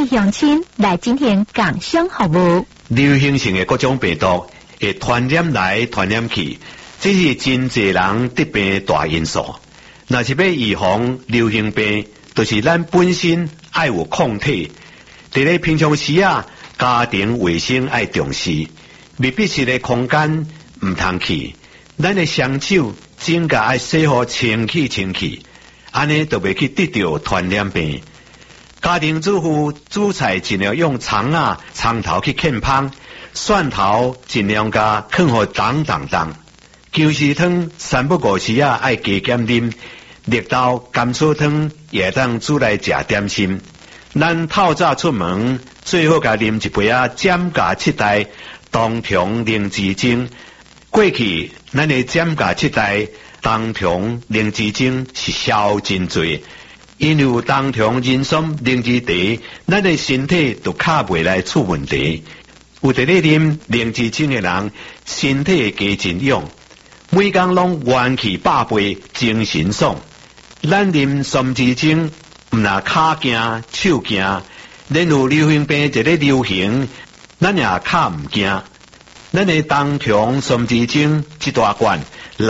乡亲来进行共享服务。 流行性的各种病毒会传染来传染去，这是真侪人得病大因素。若是要预防流行病，就是咱本身爱有抗体。伫咧平常时啊，家庭卫生爱重视，密闭式的空间唔通去。咱的双手、指甲爱洗好清气，安尼就袂去得到传染病。家庭主妇煮菜尽量用葱头去啃芳，蒜头尽量甲啃好当。芎实汤3不5时爱加减啉，绿豆甘草汤也当煮来食点心。咱透早出门最好甲啉一杯giảm價7代冬蟲靈芝精。过去咱的giảm價7代冬蟲靈芝精是效真侪。因为有冬虫人参灵芝茶，咱的身体就卡袂来出问题。有伫咧啉灵芝精的人，身体加真勇，每工拢元气百倍，精神爽。咱啉参芝精，毋若骹惊、手惊，连有流行病一咧流行，咱也卡毋惊。咱的冬虫参芝精一大罐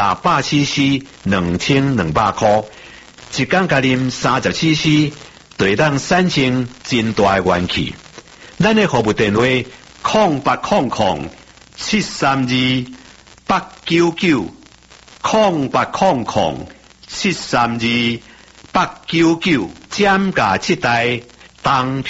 600cc，2200块。一天甲啉30cc， 就会当产生真大的元气。咱的服务电话0800-899-732，0800-732-899，減價7代冬